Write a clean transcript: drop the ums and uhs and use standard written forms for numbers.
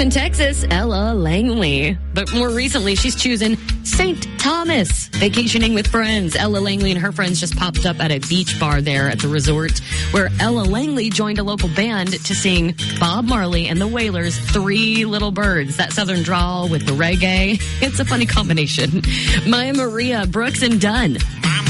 in Texas, Ella Langley. But more recently, she's choosing St. Thomas, vacationing with friends. Ella Langley and her friends just popped up at a beach bar there at the resort, where Ella Langley joined a local band to sing Bob Marley and the Wailers' Three Little Birds. That southern drawl with the reggae. It's a funny combination. Maya Maria, Brooks and Dunn.